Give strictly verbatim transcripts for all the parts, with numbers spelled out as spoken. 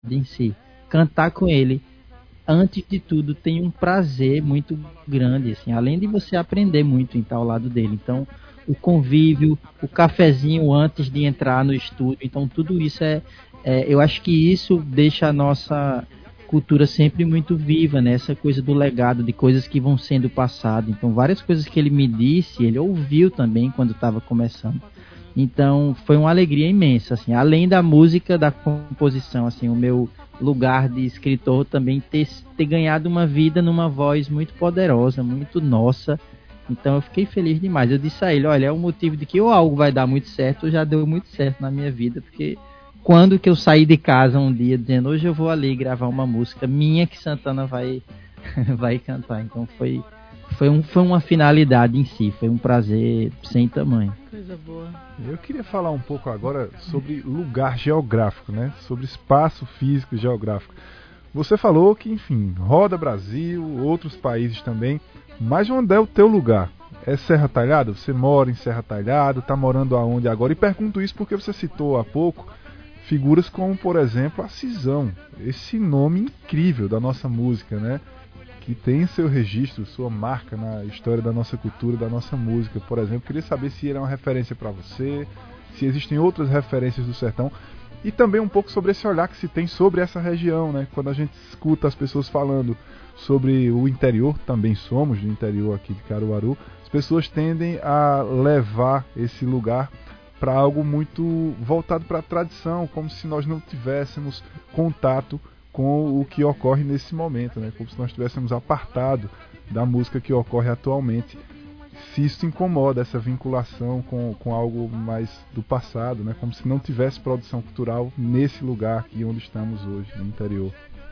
em si. Cantar com ele, antes de tudo, tem um prazer muito grande, assim, além de você aprender muito em estar ao lado dele. Então, o convívio, o cafezinho antes de entrar no estúdio, então tudo isso é, é eu acho que isso deixa a nossa cultura sempre muito viva, né? Essa coisa do legado, de coisas que vão sendo passadas. Então, várias coisas que ele me disse, ele ouviu também quando estava começando. Então, foi uma alegria imensa, assim, além da música, da composição, assim, o meu lugar de escritor também ter, ter ganhado uma vida numa voz muito poderosa, muito nossa. Então, eu fiquei feliz demais. Eu disse a ele, olha, é o motivo de que ou algo vai dar muito certo, ou já deu muito certo na minha vida, porque quando que eu saí de casa um dia dizendo, hoje eu vou ali gravar uma música minha que Santana vai, vai cantar. Então, foi... Foi, um, foi uma finalidade em si, foi um prazer sem tamanho. Coisa boa. Eu queria falar um pouco agora sobre lugar geográfico, né? Sobre espaço físico e geográfico. Você falou que, enfim, roda Brasil, outros países também, mas onde é o teu lugar? É Serra Talhada? Você mora em Serra Talhada, está morando aonde agora? E pergunto isso porque você citou há pouco figuras como, por exemplo, a Cisão, esse nome incrível da nossa música, né? Que tem seu registro, sua marca na história da nossa cultura, da nossa música, por exemplo. Queria saber se ele é uma referência para você, se existem outras referências do sertão, e também um pouco sobre esse olhar que se tem sobre essa região, né? Quando a gente escuta as pessoas falando sobre o interior, também somos do interior aqui de Caruaru, as pessoas tendem a levar esse lugar para algo muito voltado para a tradição, como se nós não tivéssemos contato com o que ocorre nesse momento, né? Como se nós estivéssemos apartado da música que ocorre atualmente. Se isso incomoda, essa vinculação com, com algo mais do passado, né? Como se não tivesse produção cultural nesse lugar aqui onde estamos hoje, no interior.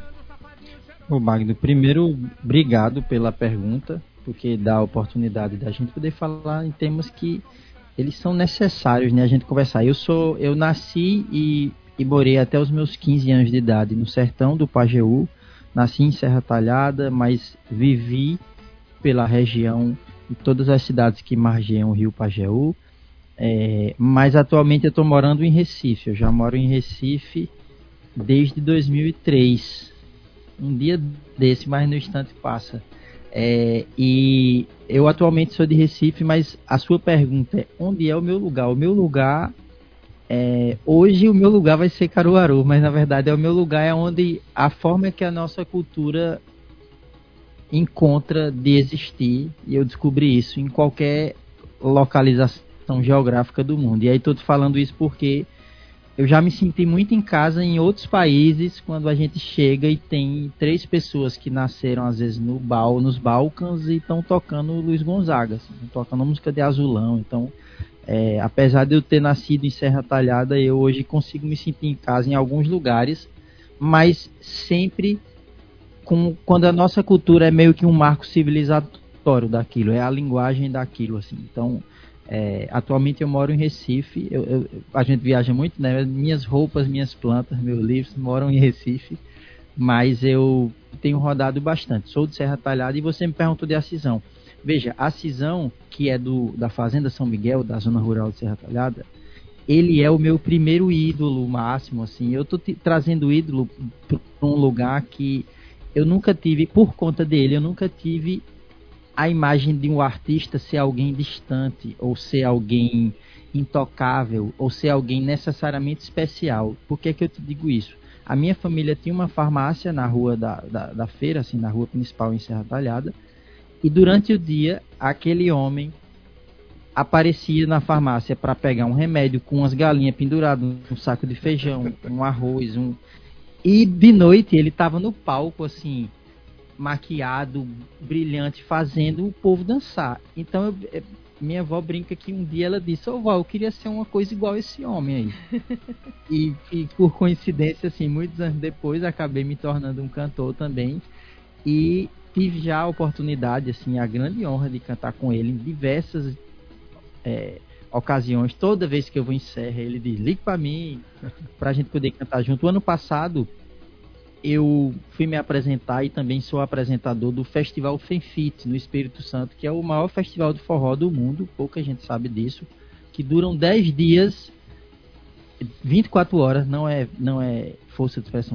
Ô Magno, primeiro, obrigado pela pergunta, porque dá a oportunidade da gente poder falar em temas que eles são necessários, né? A gente conversar. Eu sou, eu nasci e e morei até os meus quinze anos de idade no sertão do Pajeú. Nasci em Serra Talhada, mas vivi pela região de todas as cidades que margeiam o rio Pajeú. É, mas atualmente eu estou morando em Recife. Eu já moro em Recife desde dois mil e três. Um dia desse, mas no instante passa. É, e eu atualmente sou de Recife, mas a sua pergunta é, onde é o meu lugar? O meu lugar... É, hoje o meu lugar vai ser Caruaru, mas na verdade é o meu lugar é onde a forma que a nossa cultura encontra de existir, e eu descobri isso em qualquer localização geográfica do mundo. E aí estou falando isso porque eu já me senti muito em casa em outros países quando a gente chega e tem três pessoas que nasceram às vezes no Bal, nos Balcãs e estão tocando Luiz Gonzaga, assim, tocando música de Azulão. Então É, apesar de eu ter nascido em Serra Talhada, eu hoje consigo me sentir em casa em alguns lugares, mas sempre com, quando a nossa cultura é meio que um marco civilizatório daquilo, é a linguagem daquilo, assim. Então, é, atualmente eu moro em Recife, eu, eu, a gente viaja muito, né? Minhas roupas, minhas plantas, meus livros moram em Recife, mas eu tenho rodado bastante. Sou de Serra Talhada e você me perguntou de Acisão. Veja, a Cisão, que é do, da Fazenda São Miguel, da zona rural de Serra Talhada, ele é o meu primeiro ídolo máximo, assim. Eu estou trazendo o ídolo para um lugar que eu nunca tive, por conta dele, eu nunca tive a imagem de um artista ser alguém distante, ou ser alguém intocável, ou ser alguém necessariamente especial. Por que que eu te digo isso? A minha família tinha uma farmácia na rua da, da, da feira, assim, na rua principal em Serra Talhada, e durante o dia, aquele homem aparecia na farmácia para pegar um remédio com umas galinhas penduradas, um saco de feijão, um arroz, um... E de noite ele estava no palco, assim, maquiado, brilhante, fazendo o povo dançar. Então, eu, minha avó brinca que um dia ela disse, ô vó, eu queria ser uma coisa igual a esse homem aí. e, e por coincidência, assim, muitos anos depois, acabei me tornando um cantor também. E tive já a oportunidade, assim, a grande honra de cantar com ele em diversas é, ocasiões. Toda vez que eu vou em Serra, ele diz, ligue pra mim, pra gente poder cantar junto. O ano passado, eu fui me apresentar e também sou apresentador do Festival Fenfit, no Espírito Santo, que é o maior festival de forró do mundo, pouca gente sabe disso, que duram dez dias, vinte e quatro horas, não é, não é força de expressão,